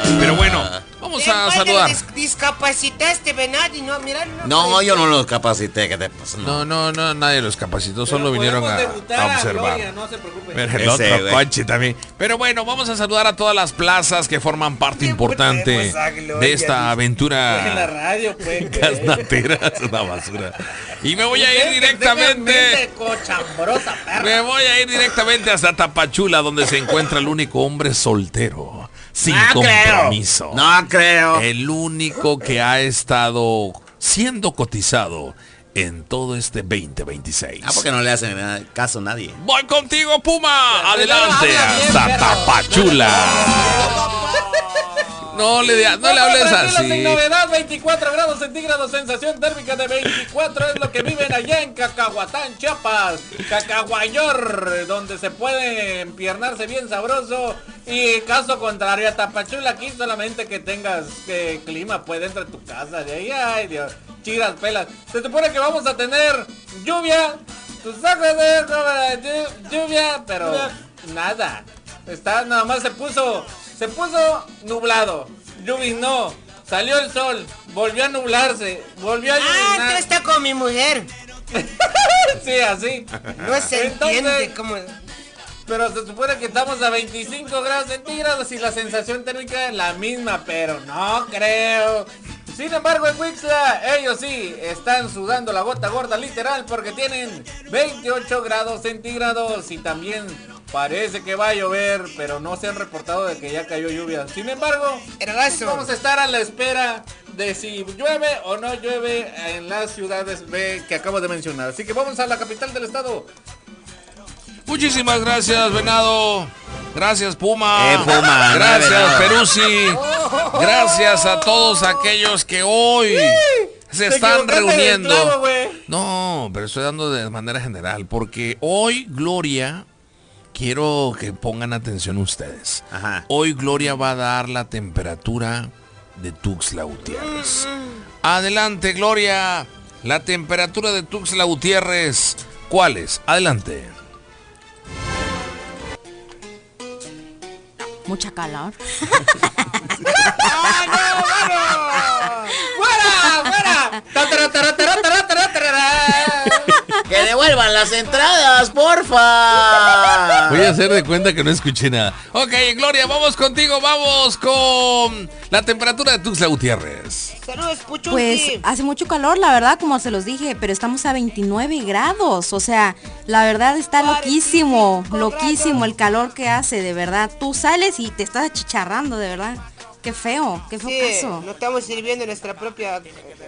Pero bueno, vamos a saludar. Discapacitaste, venado, y no, mira, No, yo no los capacité, ¿qué te pasa? No, nadie los capacitó, solo vinieron a observar. Gloria, no se preocupe. Pero el otro coche también. Pero bueno, vamos a saludar a todas las plazas que forman parte importante de esta aventura. En la radio, pues. Gaznatera, es una basura. Y me voy a ir directamente. Me voy a ir directamente hasta Tapachula, donde se encuentra el único hombre soltero, sin compromiso. No creo. El único que ha estado siendo cotizado en todo este 2026. Porque no le hacen caso a nadie. Voy contigo, Puma. Adelante hasta Tapachula. No le hables así. Sin novedad, 24 grados centígrados, sensación térmica de 24 es lo que viven allá en Cacahuatán, Chiapas. Cacahuayor, donde se puede empiernarse bien sabroso. Y caso contrario a Tapachula, aquí solamente que tengas clima, pues dentro de tu casa. De ahí, ay Dios, chiras pelas. Se supone que vamos a tener lluvia. Tú sabes de lluvia, pero nada. Nada más se puso nublado, no, salió el sol, volvió a nublarse, volvió a lluviar. Tú estás con mi mujer. Sí, así. No se entiende cómo. Pero se supone que estamos a 25 grados centígrados y la sensación térmica es la misma, pero no creo. Sin embargo, en Wixla, ellos sí están sudando la gota gorda literal porque tienen 28 grados centígrados y también parece que va a llover, pero no se han reportado de que ya cayó lluvia. Sin embargo, vamos a estar a la espera de si llueve o no llueve en las ciudades que acabo de mencionar. Así que vamos a la capital del estado. Muchísimas gracias, Venado. Gracias, Puma. Puma. Gracias, Peruzzi. Gracias a todos aquellos que hoy se están reuniendo. No, pero estoy dando de manera general, porque hoy, Gloria, quiero que pongan atención ustedes. Ajá. Hoy Gloria va a dar la temperatura de Tuxtla Gutiérrez. Adelante, Gloria. La temperatura de Tuxtla Gutiérrez. ¿Cuál es? Adelante. Mucha calor. ¡Fuera! ¡Que devuelvan las entradas, porfa! Voy a hacer de cuenta que no escuché nada. Ok, Gloria, vamos contigo. Vamos con la temperatura de Tuxtla Gutiérrez. Saludos, Puchunti. Pues hace mucho calor, la verdad, como se los dije, pero estamos a 29 grados. O sea, la verdad está loquísimo el calor que hace, de verdad. Tú sales y te estás achicharrando, de verdad. Qué feo caso. No estamos sirviendo nuestra propia.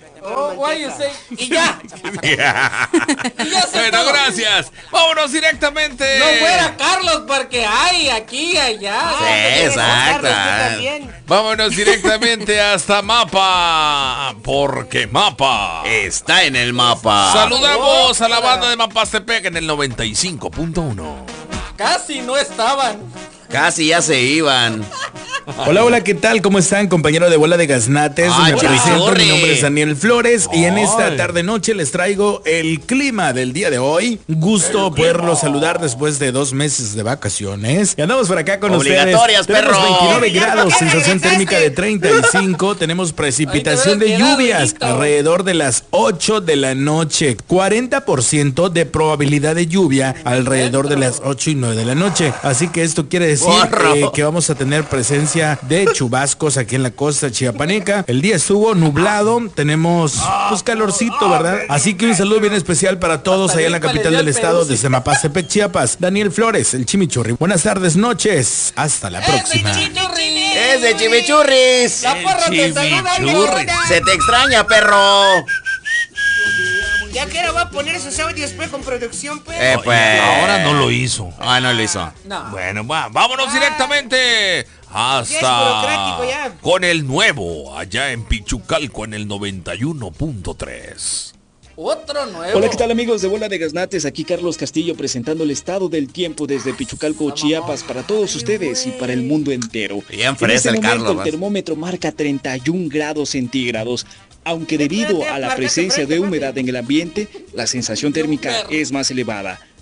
Y ya. Bueno, gracias. Vámonos directamente. No fuera Carlos, porque hay aquí, allá. Sí, exacto. Vámonos directamente hasta Mapa, porque Mapa está en el mapa. Saludamos a la banda de Mapastepec en el 95.1. Casi no estaban. Casi ya se iban. Hola, ¿qué tal? ¿Cómo están, compañero de Bola de Gaznates? Me presento, mi nombre es Daniel Flores y en esta tarde-noche les traigo el clima del día de hoy. Gusto poderlos saludar después de 2 meses de vacaciones. Y andamos por acá con obligatorias, ustedes. Tenemos 29 grados, sensación térmica de 35. Tenemos precipitación de lluvias alrededor de las 8 de la noche. 40% de probabilidad de lluvia alrededor de las 8 y 9 de la noche. Así que esto quiere decir que vamos a tener presencia de chubascos aquí en la costa chiapaneca. El día estuvo nublado, tenemos pues calorcito, ¿verdad? Así que un saludo bien especial para todos allá en la capital del estado, desde Mapastepec, Chiapas. Daniel Flores, el Chimichurri. Buenas tardes, noches. Hasta la próxima. ¡Es de Chimichurris! La porra te saluda. Se te extraña, perro. Ya que ahora va a poner esos audios pues con producción pues. Ahora no lo hizo. No lo hizo. No. Bueno, vámonos directamente hasta con el nuevo allá en Pichucalco en el 91.3. Otro nuevo. Hola, ¿qué tal, amigos de Bola de Gaznates? Aquí Carlos Castillo presentando el estado del tiempo desde Pichucalco, Chiapas, para todos ustedes y para el mundo entero. Bien fresa el Carlos. El termómetro marca 31 grados centígrados. Aunque debido a la presencia de humedad en el ambiente, la sensación térmica es más elevada.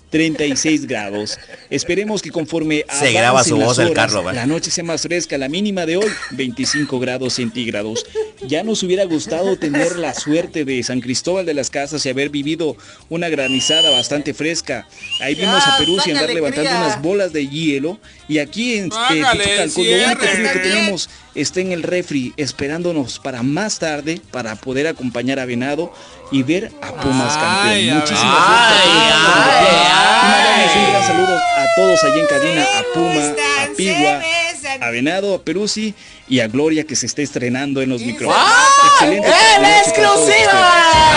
36 grados. Esperemos que conforme se graba su voz el horas, Carlos, ¿verdad? la noche sea más fresca. La mínima de hoy, 25 grados centígrados. Ya nos hubiera gustado tener la suerte de San Cristóbal de las Casas y haber vivido una granizada bastante fresca. Ahí vimos a Peruzzi andar levantando unas bolas de hielo. Y aquí en Pichucalco, lo único frío que tenemos está en el refri, esperándonos para más tarde, para poder acompañar a Venado y ver a Pumas campeón. Muchísimas gracias. Un gran saludo a todos allá en cabina, a Puma, a Pigua, a Venado, a Peruzzi y a Gloria, que se está estrenando en los micrófonos. Excelente. ¡En exclusiva!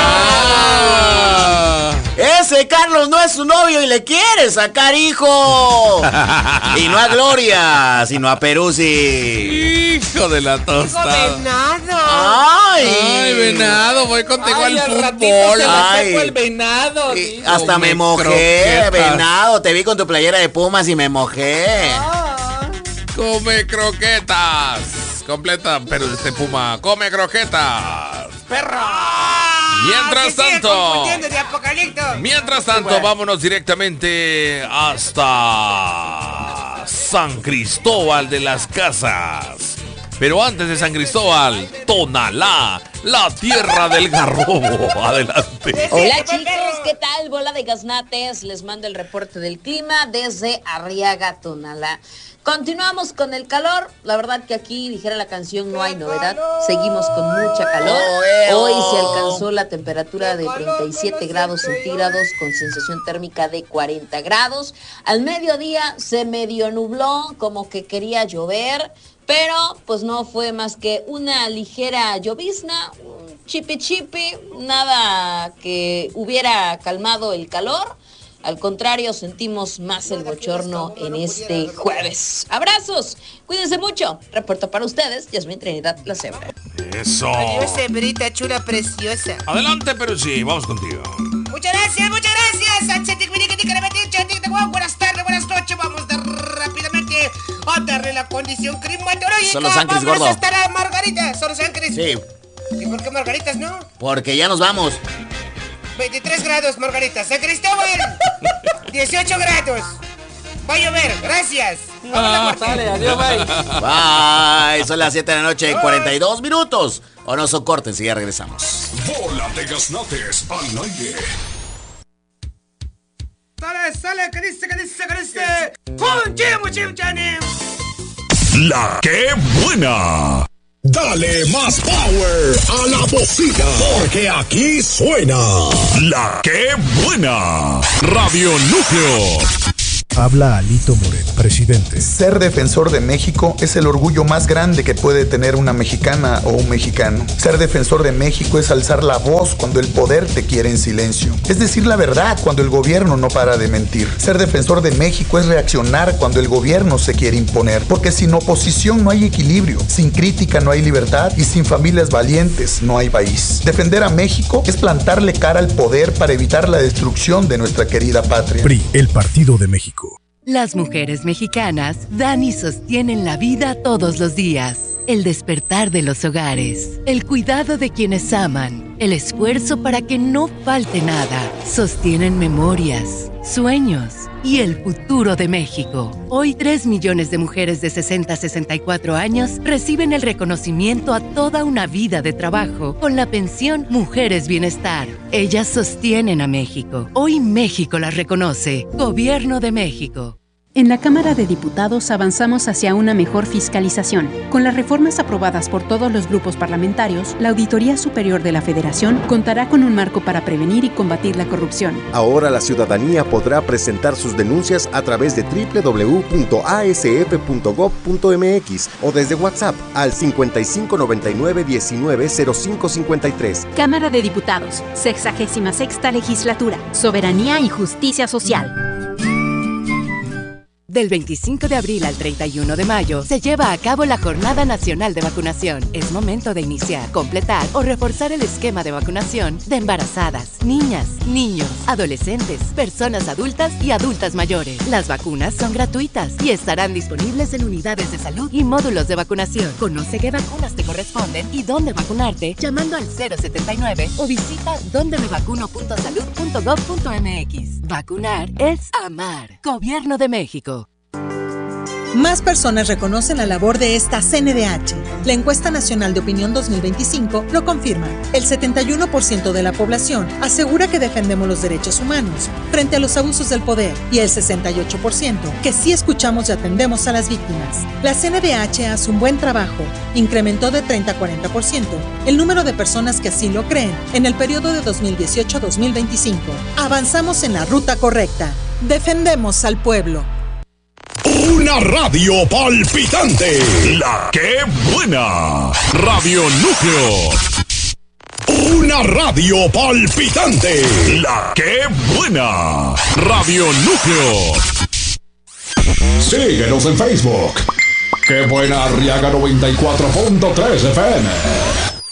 Ese Carlos no es su novio y le quiere sacar hijo. Y no a Gloria, sino a Peruzzi. Hijo de la tostada. Venado. Ay, Venado, voy contigo al ratito fútbol. se me Ay. secó el Venado. Y hasta me mojé, croquetas. Venado. Te vi con tu playera de Pumas y me mojé. Come croquetas. Completa, pero este Puma, come croquetas. ¡Perro! Mientras Que sigue tanto, confundiendo de Apocalipto. mientras tanto, vámonos directamente hasta San Cristóbal de las Casas. Pero antes de San Cristóbal, Tonalá, la tierra del garrobo. Adelante. Hola chicos, ¿qué tal? Bola de gaznates, les mando el reporte del clima desde Arriaga, Tonalá. Continuamos con el calor, la verdad que aquí, dijera la canción, no hay novedad, seguimos con mucha calor. Hoy se alcanzó la temperatura de 37 grados centígrados con sensación térmica de 40 grados. Al mediodía se medio nubló, como que quería llover, pero pues no fue más que una ligera llovizna, un chipi, nada que hubiera calmado el calor. Al contrario, sentimos más el bochorno en este jueves. Abrazos, cuídense mucho. Reporto para ustedes, Yasmín Trinidad La Cebra. Eso. Adiós, hebrita chula preciosa. Adelante, pero sí, vamos contigo. Muchas gracias, muchas gracias. Buenas tardes, buenas noches. Vamos rápidamente a darle la condición climatológica. Son los ángeles, Vamos gordo. a estar a Margarita. Son los ángeles. Sí, ¿Y por qué Margaritas no? porque ya nos vamos. 23 grados, Margarita. San Cristóbal, 18 grados. Va a llover, gracias. Dale, adiós, bye. Bye, son las 7 de la noche, 42 minutos. O no son cortes y ya regresamos. Bola de gaznates al aire. Sale, que dice. ¡Pum, chim, chanim! La que buena. Dale más power a la bocina, porque aquí suena La que buena. Radio Núcleo. Habla Alito Moreno, presidente. Ser defensor de México es el orgullo más grande que puede tener una mexicana o un mexicano. Ser defensor de México es alzar la voz cuando el poder te quiere en silencio. Es decir la verdad cuando el gobierno no para de mentir. Ser defensor de México es reaccionar cuando el gobierno se quiere imponer. Porque sin oposición no hay equilibrio, sin crítica no hay libertad y sin familias valientes no hay país. Defender a México es plantarle cara al poder para evitar la destrucción de nuestra querida patria. PRI, el Partido de México. Las mujeres mexicanas dan y sostienen la vida todos los días. El despertar de los hogares, el cuidado de quienes aman, el esfuerzo para que no falte nada. Sostienen memorias, sueños y el futuro de México. Hoy 3 millones de mujeres de 60 a 64 años reciben el reconocimiento a toda una vida de trabajo con la pensión Mujeres Bienestar. Ellas sostienen a México. Hoy México las reconoce. Gobierno de México. En la Cámara de Diputados avanzamos hacia una mejor fiscalización. Con las reformas aprobadas por todos los grupos parlamentarios, la Auditoría Superior de la Federación contará con un marco para prevenir y combatir la corrupción. Ahora la ciudadanía podrá presentar sus denuncias a través de www.asf.gov.mx o desde WhatsApp al 5599-190553. Cámara de Diputados, 66ª Legislatura, Soberanía y Justicia Social. Del 25 de abril al 31 de mayo se lleva a cabo la Jornada Nacional de Vacunación. Es momento de iniciar, completar o reforzar el esquema de vacunación de embarazadas, niñas, niños, adolescentes, personas adultas y adultas mayores. Las vacunas son gratuitas y estarán disponibles en unidades de salud y módulos de vacunación. Conoce qué vacunas te corresponden y dónde vacunarte llamando al 079 o visita dondemevacuno.salud.gov.mx. Vacunar es amar. Gobierno de México. Más personas reconocen la labor de esta CNDH. La encuesta nacional de opinión 2025 lo confirma. El 71% de la población asegura que defendemos los derechos humanos frente a los abusos del poder y el 68% que sí escuchamos y atendemos a las víctimas. La CNDH hace un buen trabajo. Incrementó de 30 a 40% el número de personas que así lo creen en el periodo de 2018 a 2025. Avanzamos en la ruta correcta. Defendemos al pueblo. Una radio palpitante. La que buena. Radio Núcleo. Una radio palpitante. La que buena. Radio Núcleo. Síguenos en Facebook. Qué buena Arriaga 94.3 FM.